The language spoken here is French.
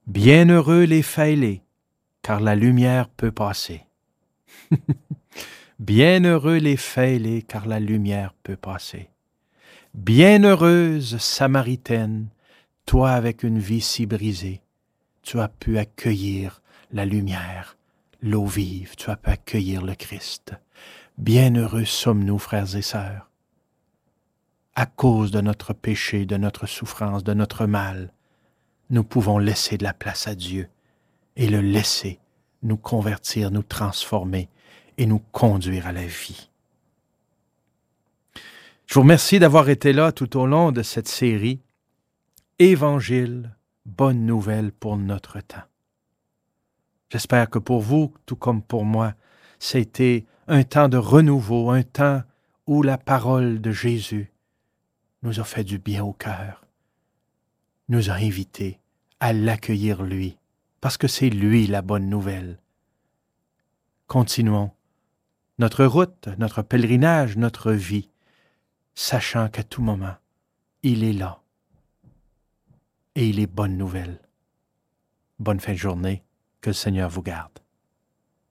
Bienheureux les fêlés, car la lumière peut passer. Bienheureux les fêlés, car la lumière peut passer. Bienheureuse Samaritaine, toi avec une vie si brisée, tu as pu accueillir la lumière, l'eau vive, tu as pu accueillir le Christ. Bienheureux sommes-nous, frères et sœurs. À cause de notre péché, de notre souffrance, de notre mal, nous pouvons laisser de la place à Dieu et le laisser nous convertir, nous transformer et nous conduire à la vie. Je vous remercie d'avoir été là tout au long de cette série Évangile, bonne nouvelle pour notre temps. J'espère que pour vous, tout comme pour moi, c'était un temps de renouveau, un temps où la parole de Jésus nous a fait du bien au cœur, nous a invités à l'accueillir lui, parce que c'est lui la bonne nouvelle. Continuons notre route, notre pèlerinage, notre vie, sachant qu'à tout moment, il est là et il est bonne nouvelle. Bonne fin de journée, que le Seigneur vous garde.